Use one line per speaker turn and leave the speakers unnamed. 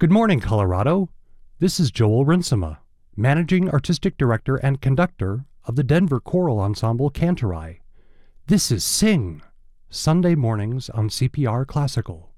Good morning, Colorado. This is Joel Rinsema, Managing Artistic Director and Conductor of the Denver Choral Ensemble Cantorai. This is Sing, Sunday mornings on CPR Classical.